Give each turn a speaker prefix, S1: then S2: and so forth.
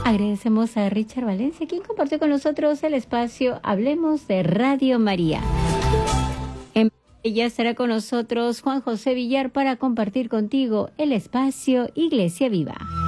S1: Agradecemos a Richard Valencia, quien compartió con nosotros el espacio Hablemos de Radio María. Ya estará con nosotros Juan José Villar para compartir contigo el espacio Iglesia Viva.